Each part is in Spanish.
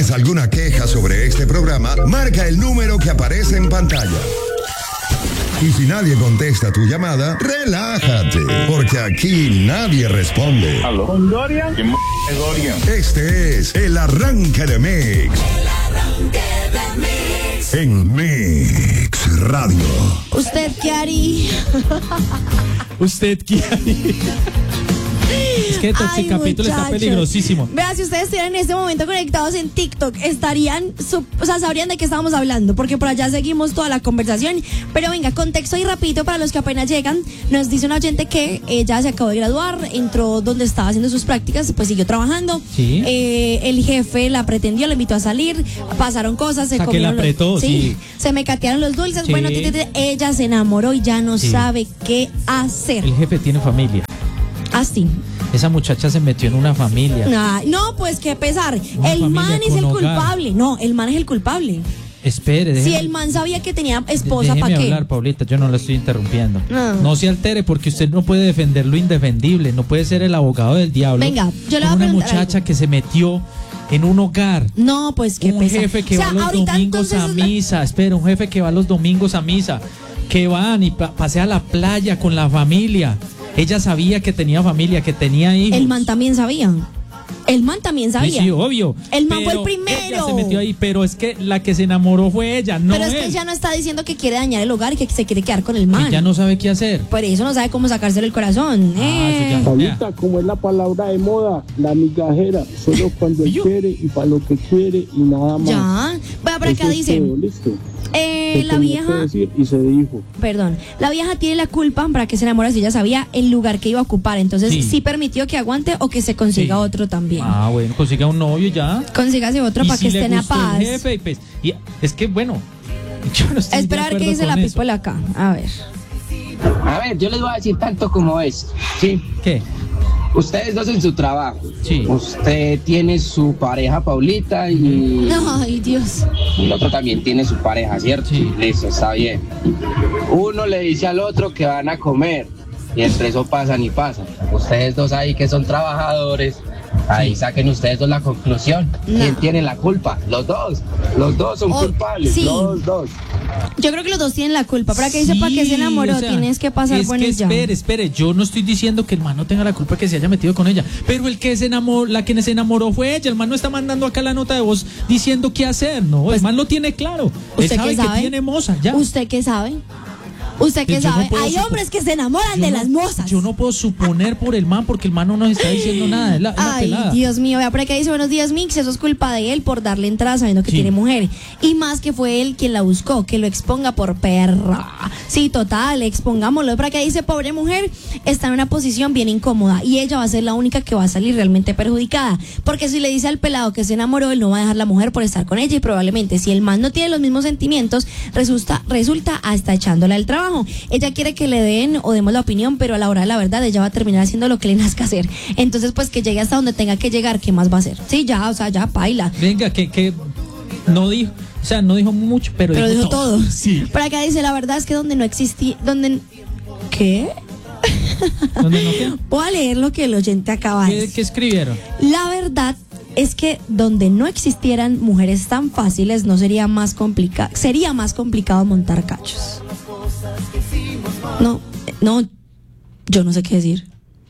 ¿Tienes alguna queja sobre este programa? Marca el número que aparece en pantalla. Y si nadie contesta tu llamada, relájate, porque aquí nadie responde. ¿Aló? ¿Con Dorian? ¿Quién es Dorian? Este es el arranque de Mix. En Mix Radio. ¿Usted qué haría? ¿Usted qué haría? Es que este capítulo está peligrosísimo. Vea, si ustedes estuvieran en este momento conectados en TikTok, sabrían de qué estábamos hablando, porque por allá seguimos toda la conversación. Pero venga, contexto y rapidito para los que apenas llegan. Nos dice una oyente que ella se acabó de graduar, entró donde estaba haciendo sus prácticas, pues siguió trabajando. ¿Sí? El jefe la pretendió, la invitó a salir, pasaron cosas, se que la apretó, sí. Se me catearon los dulces, Sí. bueno, ella se enamoró y ya no sabe qué hacer. El jefe tiene familia. Así. Esa muchacha se metió en una familia. No, pues qué pesar. Una El man familia es el con hogar. culpable. No, el man es el culpable. Espere, déjeme. Si el man sabía que tenía esposa, Déjeme ¿para qué? hablar, Paulita, yo no la estoy interrumpiendo. No. No se altere porque usted no puede defender lo indefendible, no puede ser el abogado del diablo. Venga, yo le voy a una preguntar muchacha algo. que se metió en un hogar. No, pues qué Un pesar. jefe que O sea, va los ahorita domingos a entonces misa. Espera, un jefe que va los domingos a misa. Que van y pasea a la playa con la familia. Ella sabía que tenía familia, que tenía hijos. el man también sabía. El man también sabía. Sí, obvio. El man fue el Pero primero. ella se metió ahí, pero es que la que se enamoró fue ella, no Pero es que él. ella no está diciendo que quiere dañar el hogar y que se quiere quedar con el man. Ella no sabe qué hacer. Por eso no sabe cómo sacárselo el corazón. eso ya- Paulita, como es la palabra de moda, la migajera, solo cuando él Yo. quiere y para lo que quiere y nada más. Ya. Vaya, por acá Eso es dice. todo, listo. Se La tenía que vieja. decir y se dijo. Perdón, la vieja tiene la culpa para que se enamore si ella sabía el lugar que iba a ocupar. Entonces, Sí. sí permitió que aguante o que se consiga Sí. otro también. Ah, bueno, consiga un novio ya. Consígase otro Y para si que le estén a gustó el paz. jefe, y pues, y es que bueno, yo no estoy Espera a de ver qué acuerdo dice la con eso. people acá. A ver. A ver, yo les voy a decir tanto como es. Sí, ¿Qué? ustedes dos en su trabajo. Sí. Usted tiene su pareja Paulita y Ay, Dios. el otro también tiene su pareja, ¿cierto? Sí. Listo, está bien. Uno le dice al otro que van a comer y entre eso pasan y pasan. Ustedes dos ahí que son trabajadores, ahí saquen ustedes dos la conclusión. No. ¿Quién tiene la culpa? Los dos son Oh, culpables, sí. los dos. Yo creo que los dos tienen la culpa. Para que dice Sí, para que se enamoró, o sea, tienes que pasar es bueno que y ya. espere, yo no estoy diciendo que el man no tenga la culpa que se haya metido con ella, pero el que se enamoró, la que se enamoró fue ella. El man no está mandando acá la nota de voz diciendo qué hacer, no, Pues, el man lo tiene claro. Él ¿Usted sabe qué que sabe? tiene moza, ya. ¿Usted qué sabe? ¿Usted qué Yo no sabe? puedo Hay hombres que se enamoran Yo de no- las mozas. Yo no puedo suponer por el man porque el man no nos está diciendo nada, es la Ay, pelada. Dios mío, vea por acá dice buenos días, Mix, eso es culpa de él por darle entrada sabiendo que Sí. tiene mujer. Y más que fue él quien la buscó, que lo exponga por perra. Sí, total, expongámoslo. Por acá dice, pobre mujer, está en una posición bien incómoda y ella va a ser la única que va a salir realmente perjudicada. Porque si le dice al pelado que se enamoró, él no va a dejar la mujer por estar con ella y probablemente si el man no tiene los mismos sentimientos, resulta hasta echándola del trabajo. Ella quiere que le den o demos la opinión, pero a la hora de la verdad ella va a terminar haciendo lo que le nazca hacer. Entonces, pues que llegue hasta donde tenga que llegar, ¿qué más va a hacer? Sí, ya, o sea, ya paila. Venga, que no dijo, o sea, no dijo mucho, pero dijo todo. Sí. Por acá dice, la verdad es que donde no existía, ¿qué? ¿Dónde no qué? Voy a leer lo que el oyente acaba de ¿Qué decir. escribieron? La verdad es que donde no existieran mujeres tan fáciles no sería más complicado, sería más complicado montar cachos. No, yo no sé qué decir.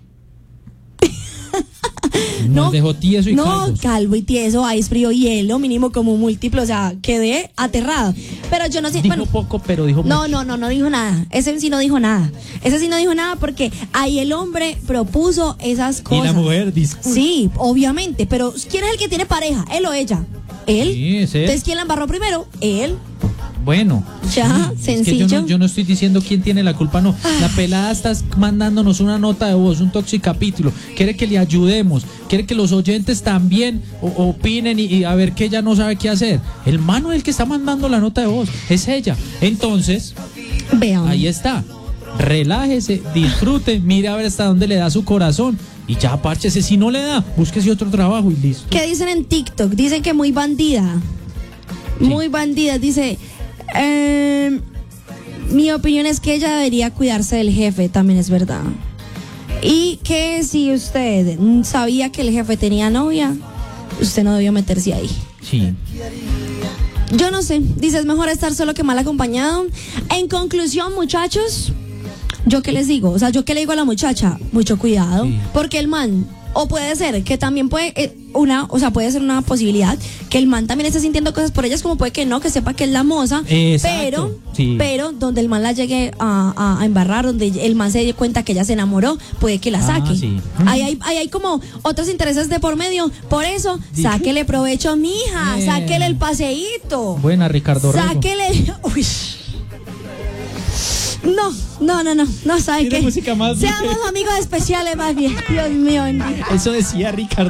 Nos dejó tieso y no, calvos. calvo y tieso, ice frío, hielo, mínimo como un múltiplo, o sea, quedé aterrado. Pero yo no sé, Dijo poco, pero dijo mucho. no dijo nada. Ese sí no dijo nada. Ese sí no dijo nada porque ahí el hombre propuso esas Y cosas. la mujer, disculpe. Sí, obviamente, pero ¿quién es el que tiene pareja? ¿Él o ella? Él. Sí, es él. Entonces, ¿quién la embarró primero? Él. Bueno, Ya, es que sencillo. yo no estoy diciendo quién tiene la culpa, no. La pelada está mandándonos una nota de voz, un toxicapítulo. Quiere que le ayudemos, quiere que los oyentes también opinen y a ver que ella no sabe qué hacer. El mano es el que está mandando la nota de voz, es ella. Entonces, Vean. ahí está. Relájese, disfrute, mire a ver hasta dónde le da su corazón y ya párchese. Si no le da, búsquese otro trabajo y listo. ¿Qué dicen en TikTok? Dicen que muy bandida. Muy bandida. Dice, mi opinión es que ella debería cuidarse del jefe, también es verdad. Y que si usted sabía que el jefe tenía novia, usted no debió meterse ahí. Sí. Yo no sé, dices mejor estar solo que mal acompañado. En conclusión, muchachos, ¿yo qué les digo? O sea, ¿yo qué le digo a la muchacha? Mucho cuidado, Sí. porque el man, o puede ser que también puede puede ser una posibilidad que el man también esté sintiendo cosas por ellas, como puede que no, que sepa que es la moza, Exacto, sí. pero donde el man la llegue a embarrar, donde el man se dé cuenta que ella se enamoró, puede que la saque. Sí. Ahí hay como otros intereses de por medio, por eso, ¿Dijo? sáquele provecho, mija, Bien. sáquele el paseíto. Buena, Ricardo Rego. Sáquele. Uy. No, ¿sabe Tiene qué? música más Seamos amigos especiales más bien. Dios mío, bendito. Eso decía Ricardo.